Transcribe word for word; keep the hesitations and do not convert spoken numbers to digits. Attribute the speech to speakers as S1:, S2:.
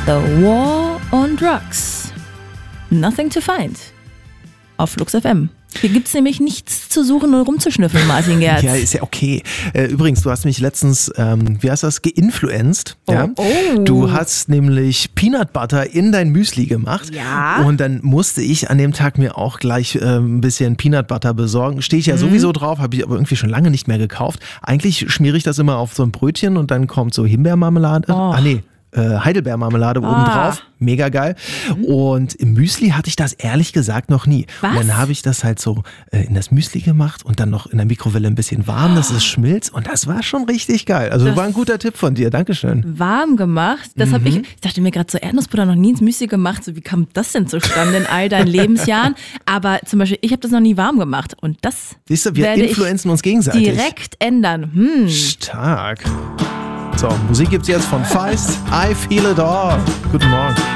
S1: The War on Drugs. Nothing to find. Auf Flux F M. Hier gibt es nämlich nichts zu suchen und rumzuschnüffeln, Martin Gerz.
S2: Ja, ist ja okay. Äh, übrigens, du hast mich letztens, ähm, wie heißt das, geinfluenced.
S1: Oh,
S2: ja?
S1: oh.
S2: Du hast nämlich Peanut Butter in dein Müsli gemacht.
S1: Ja.
S2: Und dann musste ich an dem Tag mir auch gleich äh, ein bisschen Peanut Butter besorgen. Stehe ich ja mhm. sowieso drauf, habe ich aber irgendwie schon lange nicht mehr gekauft. Eigentlich schmiere ich das immer auf so ein Brötchen und dann kommt so Himbeermarmelade.
S1: Oh.
S2: Ah, nee. Heidelbeermarmelade
S1: ah.
S2: oben drauf, mega geil. Mhm. Und im Müsli hatte ich das ehrlich gesagt noch nie.
S1: Was?
S2: Und dann habe ich das halt so äh, in das Müsli gemacht und dann noch in der Mikrowelle ein bisschen warm, dass es schmilzt und das war schon richtig geil. Also das war ein guter Tipp von dir, Dankeschön.
S1: Warm gemacht? Das mhm. habe ich, ich dachte mir gerade so, Erdnussbutter noch nie ins Müsli gemacht, so wie kam das denn zustande in all deinen Lebensjahren? Aber zum Beispiel, ich habe das noch nie warm gemacht und das
S2: Siehst du, wir
S1: werde
S2: influenzen uns gegenseitig.
S1: direkt ändern. Hm.
S2: Stark. So, Musik gibt's jetzt von Feist. I Feel It All. Guten Morgen.